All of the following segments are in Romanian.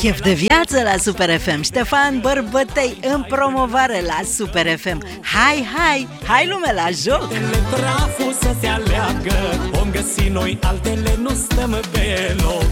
Chef de viață la Super FM. Ștefan Bărbătei în promovare la Super FM. Hai lume la joc! Telegraful să se aleagă, vom găsi noi altele, nu stăm pe loc.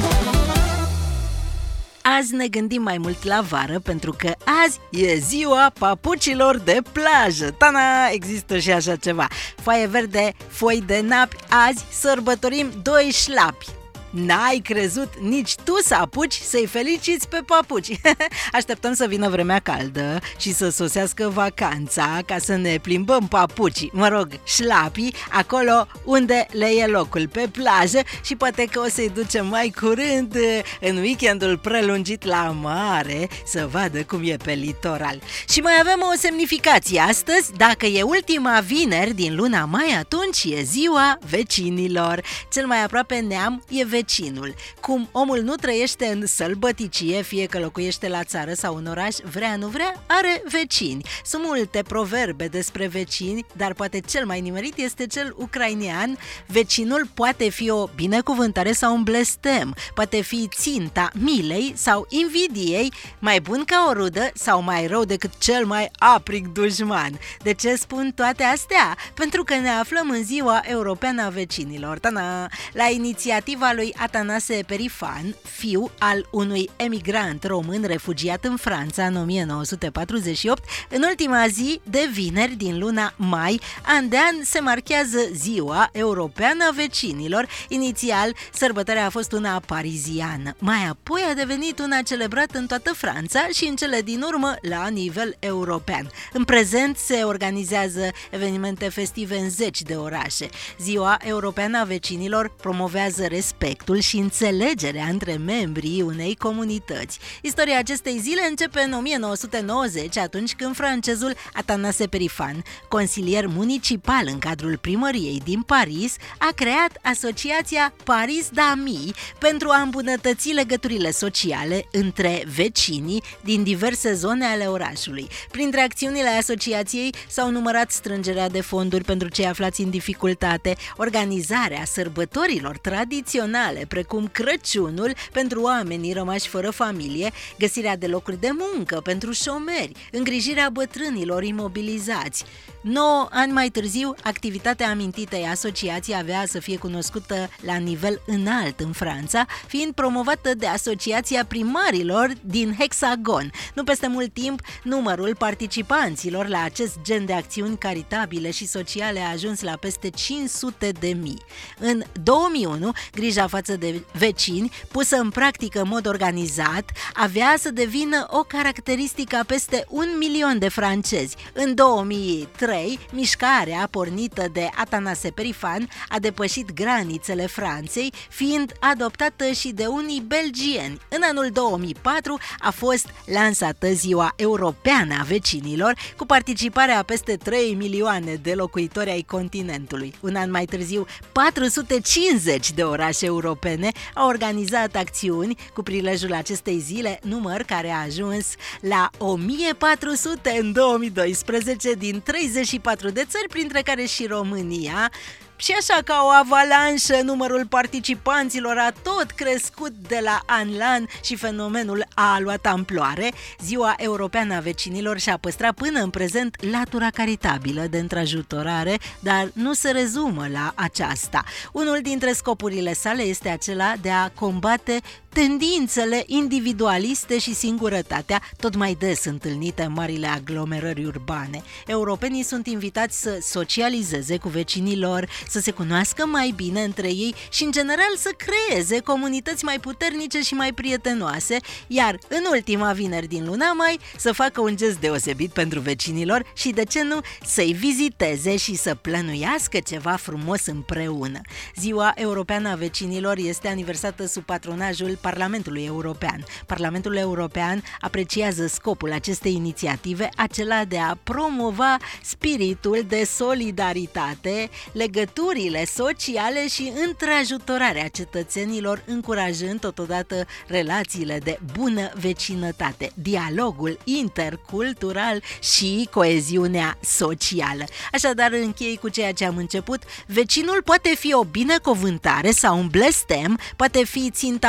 Azi ne gândim mai mult la vară, pentru că azi e ziua papucilor de plajă. Tana, există și așa ceva. Foaie verde, foi de napi. Azi sărbătorim 2 șlapi. N-ai crezut nici tu să apuci să-i feliciți pe papuci. Așteptăm să vină vremea caldă și să sosească vacanța ca să ne plimbăm papucii, șlapii, acolo unde le e locul, pe plajă, și poate că o să-i ducem mai curând în weekendul prelungit la mare să vadă cum e pe litoral. Și mai avem o semnificație astăzi. Dacă e ultima vineri din luna mai, atunci e ziua vecinilor. Cel mai aproape neam e vecinul. Cum omul nu trăiește în sălbăticie, fie că locuiește la țară sau în oraș, vrea nu vrea, are vecini. Sunt multe proverbe despre vecini, dar poate cel mai nimerit este cel ucrainean. Vecinul poate fi o binecuvântare sau un blestem, poate fi ținta milei sau invidiei, mai bun ca o rudă sau mai rău decât cel mai aprig dușman. De ce spun toate astea? Pentru că ne aflăm în ziua europeană a vecinilor. Tana! La inițiativa lui Atanase Perifan, fiu al unui emigrant român refugiat în Franța în 1948, în ultima zi de vineri din luna mai, an de an se marchează ziua europeană a vecinilor. Inițial, sărbătoarea a fost una pariziană, mai apoi a devenit una celebrată în toată Franța și în cele din urmă la nivel european. În prezent se organizează evenimente festive în 10 de orașe. Ziua europeană a vecinilor promovează respectul și înțelegerea între membrii unei comunități. Istoria acestei zile începe în 1990, atunci când francezul Atanase Perifan, consilier municipal în cadrul primăriei din Paris, a creat asociația Paris d'Amis pentru a îmbunătăți legăturile sociale între vecinii din diverse zone ale orașului. Printre acțiunile asociației s-au numărat strângerea de fonduri pentru cei aflați în dificultate, organizarea sărbătorilor tradiționale, precum Crăciunul pentru oamenii rămași fără familie, găsirea de locuri de muncă pentru șomeri, îngrijirea bătrânilor imobilizați. 9 ani mai târziu, activitatea amintitei asociații avea să fie cunoscută la nivel înalt în Franța, fiind promovată de Asociația Primarilor din Hexagon. Nu peste mult timp, numărul participanților la acest gen de acțiuni caritabile și sociale a ajuns la peste 500.000. În 2001, grija față de vecini, pusă în practică în mod organizat, avea să devină o caracteristică a peste 1 milion de francezi. În 2003, mișcarea pornită de Atanase Perifan a depășit granițele Franței, fiind adoptată și de unii belgieni. În anul 2004 a fost lansată Ziua Europeană a Vecinilor, cu participarea a peste 3 milioane de locuitori ai continentului. Un an mai târziu, 450 de orașe europene au organizat acțiuni cu prilejul acestei zile, număr care a ajuns la 1400 în 2012 din 34 de țări, printre care și România. Și așa, ca o avalanșă, numărul participanților a tot crescut de la an la an și fenomenul a luat amploare. Ziua Europeană a Vecinilor și-a păstrat până în prezent latura caritabilă de întrajutorare, dar nu se rezumă la aceasta. Unul dintre scopurile sale este acela de a combate tendințele individualiste și singurătatea tot mai des întâlnite în marile aglomerări urbane. Europenii sunt invitați să socializeze cu vecinii lor, să se cunoască mai bine între ei și, în general, să creeze comunități mai puternice și mai prietenoase, iar în ultima vineri din luna mai să facă un gest deosebit pentru vecinilor și, de ce nu, să-i viziteze și să plănuiască ceva frumos împreună. Ziua Europeană a Vecinilor este aniversată sub patronajul Parlamentului European. Parlamentul European apreciază scopul acestei inițiative, acela de a promova spiritul de solidaritate, legăturile sociale și întrajutorarea cetățenilor, încurajând totodată relațiile de bună vecinătate, dialogul intercultural și coeziunea socială. Așadar, închei cu ceea ce am început: vecinul poate fi o binecuvântare sau un blestem, poate fi ținta milei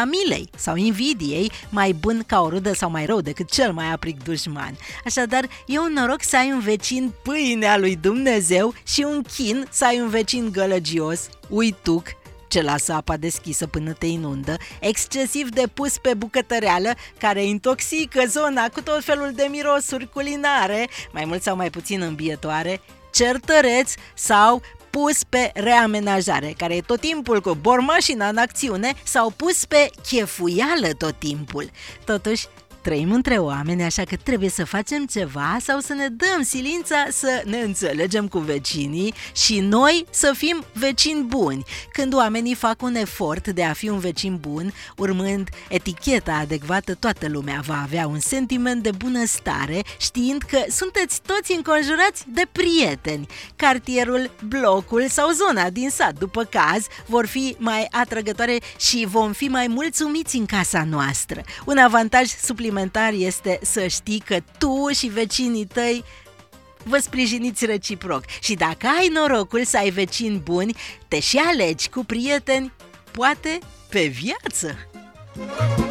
urei sau invidiei, mai bun ca o rudă sau mai rău decât cel mai apric dușman. Așadar, e un noroc să ai un vecin pâinea lui Dumnezeu și un chin să ai un vecin gălăgios, uituc, ce lasă apa deschisă până te inundă, excesiv de pus pe bucătăreală, care intoxică zona cu tot felul de mirosuri culinare, mai mult sau mai puțin îmbietoare, certăreț sau pus pe reamenajare, care e tot timpul cu bormașina în acțiune, sau pus pe chefuială tot timpul. Totuși, trăim între oameni, așa că trebuie să facem ceva sau să ne dăm silința să ne înțelegem cu vecinii și noi să fim vecini buni. Când oamenii fac un efort de a fi un vecin bun, urmând eticheta adecvată, toată lumea va avea un sentiment de bunăstare, știind că sunteți toți înconjurați de prieteni. Cartierul, blocul sau zona din sat, după caz, vor fi mai atrăgătoare și vom fi mai mulțumiți în casa noastră. Un avantaj suplimentar este să știi că tu și vecinii tăi vă sprijiniți reciproc. Și dacă ai norocul să ai vecini buni, te și alegi cu prieteni, poate pe viață.